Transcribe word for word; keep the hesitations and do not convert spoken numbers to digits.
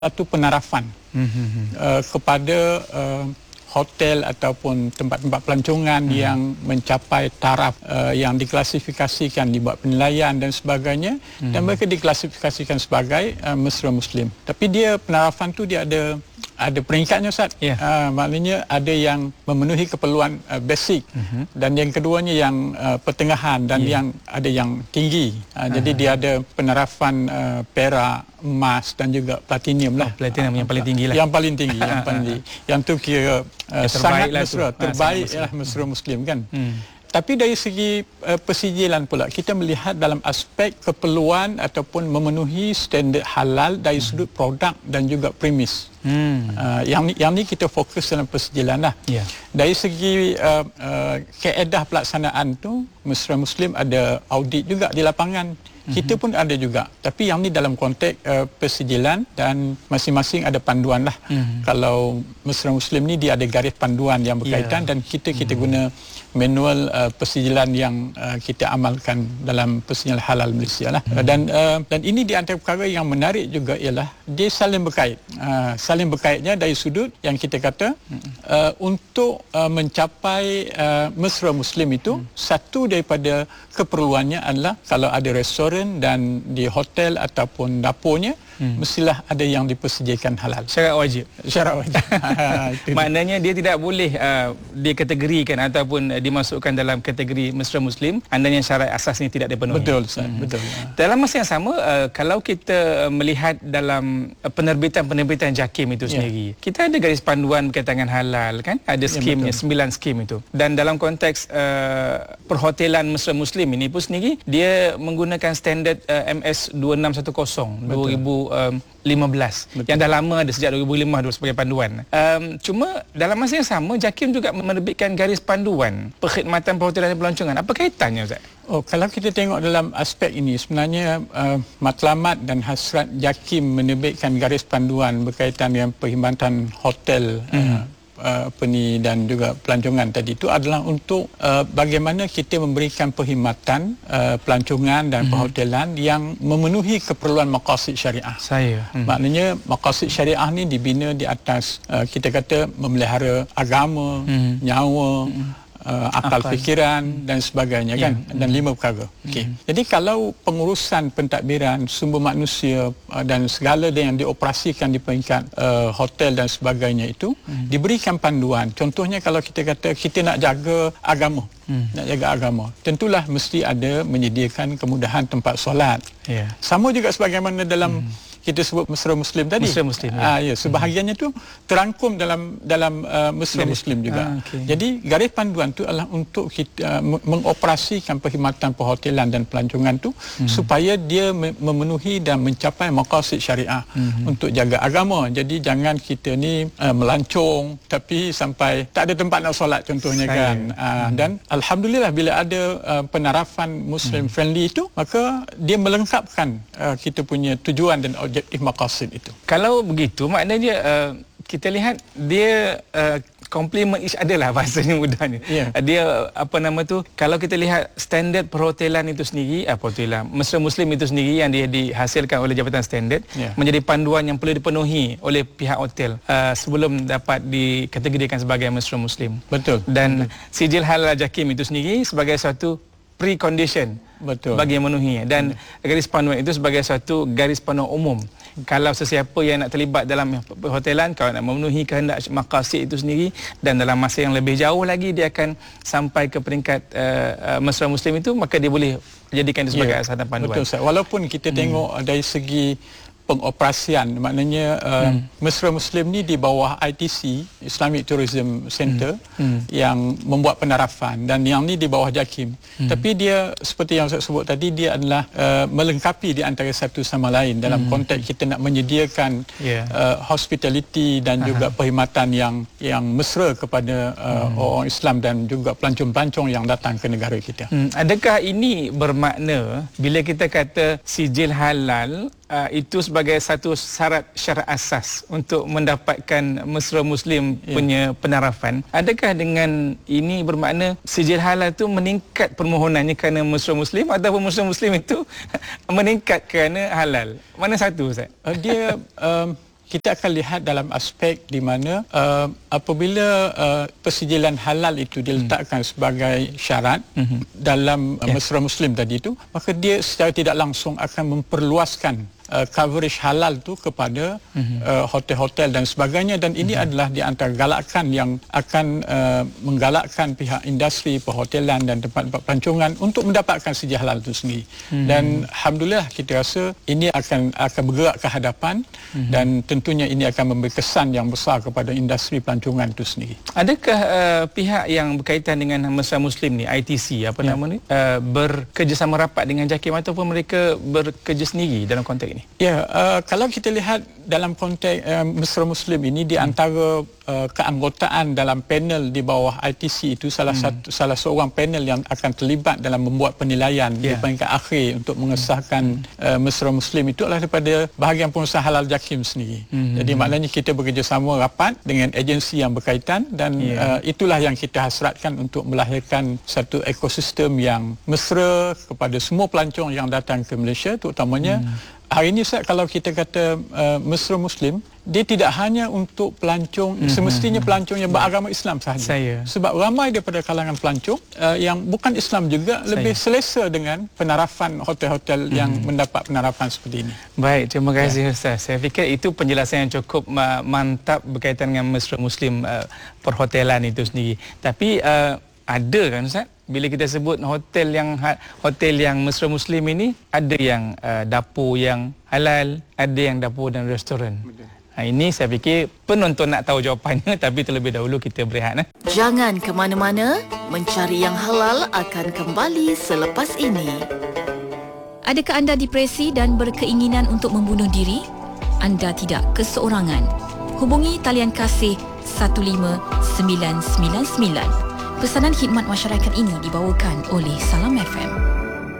satu penarafan mm-hmm. uh, kepada uh, hotel ataupun tempat-tempat pelancongan mm-hmm. yang mencapai taraf uh, yang diklasifikasikan dibuat penilaian dan sebagainya mm-hmm. dan mereka diklasifikasikan sebagai uh, mesra Muslim. Tapi dia penarafan tu dia ada ada peringkatnya, Ustaz. Yeah. Uh, maknanya ada yang memenuhi keperluan uh, basic uh-huh. dan yang keduanya yang uh, pertengahan dan yeah. yang ada yang tinggi. Uh, uh-huh. Jadi dia ada penarafan uh, perak, emas dan juga platinum lah. Oh, platinum uh, yang paling tinggi lah. Yang paling tinggi, yang paling tinggi. Yang tu kira uh, sangat mesra, tu. terbaik ha, lah mesra Muslim kan. Hmm. Tapi dari segi uh, persijilan pula, kita melihat dalam aspek keperluan ataupun memenuhi standard halal dari hmm. sudut produk dan juga premis. Hmm. Uh, yang ni, yang ni kita fokus dalam persijilan lah. Yeah. Dari segi uh, uh, kaedah pelaksanaan tu, mesra Muslim ada audit juga di lapangan. Mm-hmm. Kita pun ada juga. Tapi yang ni dalam konteks uh, persijilan dan masing-masing ada panduan lah. Mm-hmm. Kalau mesra Muslim ni dia ada garis panduan yang berkaitan yeah. dan kita kita mm-hmm. guna manual uh, persijilan yang uh, kita amalkan dalam persijilan halal Malaysia lah. Mm-hmm. Dan uh, dan ini di antara perkara yang menarik juga ialah dia saling berkait. Uh, saling berkaitnya dari sudut yang kita kata mm-hmm. uh, untuk uh, mencapai uh, mesra Muslim itu mm-hmm. satu daripada keperluannya adalah kalau ada restoran dan di hotel ataupun dapurnya hmm. mestilah ada yang dipersediakan halal. Syarat wajib. Syarat wajib. Maknanya dia tidak boleh uh, dikategorikan ataupun uh, dimasukkan dalam kategori mesra Muslim andainya syarat asas ini tidak dipenuhi. Betul, Ustaz. Hmm. Betul. Dalam masa yang sama, uh, kalau kita melihat dalam uh, penerbitan-penerbitan JAKIM itu sendiri, yeah. kita ada garis panduan berkaitan dengan halal kan? Ada skimnya, yeah, sembilan skim itu. Dan dalam konteks uh, perhotelan mesra Muslim ini pun sendiri dia menggunakan standard uh, M S dua enam satu kosong dua ribu lima belas. Betul. Yang dah lama ada sejak dua ribu lima sebagai panduan. Um, cuma dalam masa yang sama JAKIM juga menerbitkan garis panduan perkhidmatan perhotelan dan pelancongan. Apa kaitannya, Ustaz? Oh, kalau kita tengok dalam aspek ini sebenarnya uh, matlamat dan hasrat JAKIM menerbitkan garis panduan berkaitan dengan perkhidmatan hotel hmm. uh, Uh, apa ni dan juga pelancongan tadi itu adalah untuk uh, bagaimana kita memberikan perkhidmatan uh, pelancongan dan mm-hmm. perhotelan yang memenuhi keperluan maqasid syariah. Saya. Mm-hmm. Maknanya maqasid syariah ni dibina di atas uh, kita kata memelihara agama, mm-hmm. nyawa, mm-hmm. Uh, akal Akal. fikiran hmm. dan sebagainya kan yeah. dan lima perkara. Okey. Hmm. Jadi kalau pengurusan pentadbiran sumber manusia uh, dan segala yang dioperasikan di peringkat uh, hotel dan sebagainya itu hmm. diberikan panduan. Contohnya kalau kita kata kita nak jaga agama, hmm. nak jaga agama, tentulah mesti ada menyediakan kemudahan tempat solat. Yeah. Sama juga sebagaimana dalam hmm. kita sebut mesra Muslim tadi. Mesra Muslim. Ya. Ah, ya, sebahagiannya tu terangkum dalam dalam uh, mesra garis. Muslim juga. Ah, okay. Jadi garis panduan tu adalah untuk kita uh, mengoperasikan perkhidmatan perhotelan dan pelancongan tu hmm. supaya dia memenuhi dan mencapai maqasid syariah hmm. untuk jaga agama. Jadi jangan kita ni uh, melancong tapi sampai tak ada tempat nak solat contohnya. Saya. kan. Uh, hmm. Dan alhamdulillah bila ada uh, penarafan Muslim hmm. friendly itu, maka dia melengkapkan uh, kita punya tujuan dan objektif maqasid itu. Kalau begitu maknanya uh, kita lihat dia uh, complement each other lah bahasanya mudahnya. Yeah. Uh, dia apa nama tu, kalau kita lihat standard perhotelan itu sendiri, uh, perhotelan mesra Muslim itu sendiri yang dia dihasilkan oleh Jabatan Standard yeah. menjadi panduan yang perlu dipenuhi oleh pihak hotel uh, sebelum dapat dikategorikan sebagai mesra Muslim. Betul. Dan Betul. sijil halal JAKIM itu sendiri sebagai satu precondition Betul. bagi yang memenuhinya, dan hmm. garis panduan itu sebagai satu garis panduan umum. Kalau sesiapa yang nak terlibat dalam perhotelan, kalau nak memenuhi kehendak maqasid itu sendiri dan dalam masa yang lebih jauh lagi dia akan sampai ke peringkat uh, uh, mesra Muslim itu, maka dia boleh jadikan itu sebagai yeah. asas dan panduan. Betul, Ustaz. Walaupun kita hmm. tengok dari segi pengoperasian, maknanya uh, hmm. mesra Muslim ni di bawah I T C, Islamic Tourism Center, hmm. Hmm. yang membuat penarafan, dan yang ni di bawah JAKIM. Hmm. Tapi dia seperti yang saya sebut tadi, dia adalah uh, melengkapi di antara satu sama lain dalam hmm. konteks kita nak menyediakan yeah. uh, hospitality dan Aha. juga perkhidmatan yang yang mesra kepada uh, hmm. orang Islam dan juga pelancong-pelancong yang datang ke negara kita. Hmm. Adakah ini bermakna bila kita kata sijil halal uh, itu sebagai satu syarat syarat asas untuk mendapatkan mesra Muslim yeah. punya penarafan, adakah dengan ini bermakna sijil halal itu meningkat permohonannya kerana mesra Muslim ataupun mesra Muslim itu meningkat kerana halal? Mana satu, Ustaz? Uh, dia um, kita akan lihat dalam aspek di mana uh, apabila uh, persijilan halal itu diletakkan hmm. sebagai syarat hmm. dalam uh, yeah. mesra Muslim tadi itu, maka dia secara tidak langsung akan memperluaskan Uh, coverage halal tu kepada mm-hmm. uh, hotel-hotel dan sebagainya, dan ini mm-hmm. adalah di antara galakan yang akan uh, menggalakkan pihak industri perhotelan dan tempat-tempat pelancongan untuk mendapatkan sijil halal itu sendiri. Mm-hmm. Dan alhamdulillah kita rasa ini akan akan bergerak ke hadapan mm-hmm. dan tentunya ini akan memberi kesan yang besar kepada industri pelancongan itu sendiri. Adakah uh, pihak yang berkaitan dengan mesra Muslim ni, I T C apa yeah. nama ni, uh, bekerjasama rapat dengan JAKIM ataupun mereka bekerja sendiri dalam konteks ini? Ya, uh, kalau kita lihat dalam konteks uh, mesra Muslim ini, di antara uh, keanggotaan dalam panel di bawah I T C itu salah hmm. satu salah seorang panel yang akan terlibat dalam membuat penilaian yeah. di peringkat akhir untuk mengesahkan hmm. uh, mesra Muslim itu adalah daripada bahagian pengusaha halal JAKIM sendiri. Hmm. Jadi maknanya kita bekerjasama rapat dengan agensi yang berkaitan, dan yeah. uh, itulah yang kita hasratkan untuk melahirkan satu ekosistem yang mesra kepada semua pelancong yang datang ke Malaysia, terutamanya hmm. hari ini Ustaz, kalau kita kata uh, mesra Muslim, dia tidak hanya untuk pelancong, mm-hmm. semestinya pelancong yang beragama Islam sahaja. Saya. Sebab ramai daripada kalangan pelancong uh, yang bukan Islam juga Saya. lebih selesa dengan penarafan hotel-hotel mm-hmm. yang mendapat penarafan seperti ini. Baik, terima kasih ya. Ustaz. Saya fikir itu penjelasan yang cukup uh, mantap berkaitan dengan mesra Muslim uh, perhotelan itu sendiri. Tapi uh, ada kan Ustaz, bila kita sebut hotel yang hotel yang mesra Muslim ini, ada yang uh, dapur yang halal, ada yang dapur dan restoran. Ha, ini saya fikir penonton nak tahu jawapannya, tapi terlebih dahulu kita berehat. Eh? Jangan ke mana-mana, mencari yang halal akan kembali selepas ini. Adakah anda depresi dan berkeinginan untuk membunuh diri? Anda tidak keseorangan. Hubungi talian kasih satu lima sembilan sembilan sembilan. Pesanan khidmat masyarakat ini dibawakan oleh Salam F M.